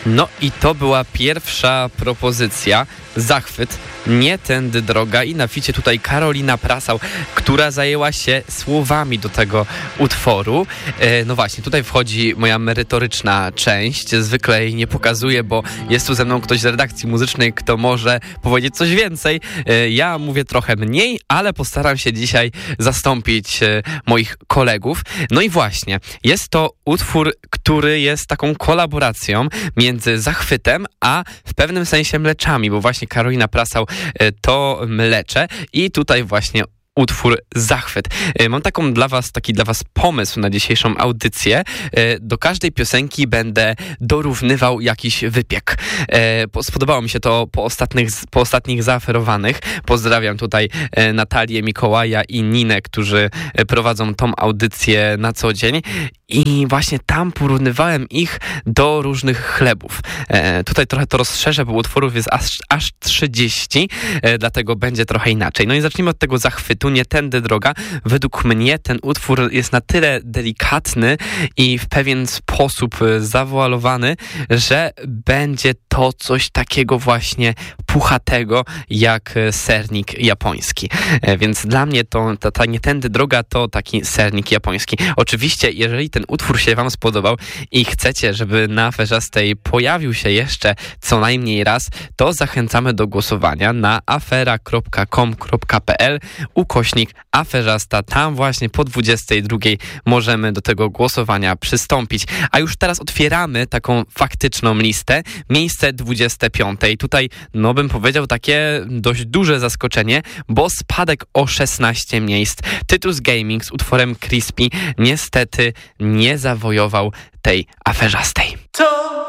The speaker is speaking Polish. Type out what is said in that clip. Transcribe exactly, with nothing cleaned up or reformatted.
No i to była pierwsza propozycja, Zachwyt, nie tędy droga, i na ficie tutaj Karolina Prasał, która zajęła się słowami do tego utworu. E, no właśnie, tutaj wchodzi moja merytoryczna część, zwykle jej nie pokazuję, bo jest tu ze mną ktoś z redakcji muzycznej, kto może powiedzieć coś więcej. E, ja mówię trochę mniej, ale postaram się dzisiaj zastąpić e, moich kolegów. No i właśnie, jest to utwór, który jest taką kolaboracją między Zachwytem, a w pewnym sensie Mleczami, bo właśnie Karolina Prasał to mlecze i tutaj właśnie utwór Zachwyt. Mam taką dla was, taki dla was pomysł na dzisiejszą audycję. Do każdej piosenki będę dorównywał jakiś wypiek. Spodobało mi się to po ostatnich, po ostatnich zaaferowanych. Pozdrawiam tutaj Natalię, Mikołaja i Ninę, którzy prowadzą tą audycję na co dzień. I właśnie tam porównywałem ich do różnych chlebów. E, tutaj trochę to rozszerzę, bo utworów jest aż, aż trzydzieści, e, dlatego będzie trochę inaczej. No i zacznijmy od tego Zachwytu, nie tędy droga. Według mnie ten utwór jest na tyle delikatny i w pewien sposób zawoalowany, że będzie to coś takiego właśnie puchatego, jak sernik japoński. E, więc dla mnie to ta, ta nie tędy droga to taki sernik japoński. Oczywiście, jeżeli ten utwór się wam spodobał i chcecie, żeby na Aferzastej pojawił się jeszcze co najmniej raz, to zachęcamy do głosowania na afera kropka com kropka pe el ukośnik Aferzasta. Tam właśnie po dwudziestej drugiej możemy do tego głosowania przystąpić. A już teraz otwieramy taką faktyczną listę. Miejsce dwudzieste piąte. I tutaj, no bym powiedział, takie dość duże zaskoczenie, bo spadek o szesnaście miejsc. Tytus Gaming z utworem Crispy niestety nie zawojował tej Aferzastej.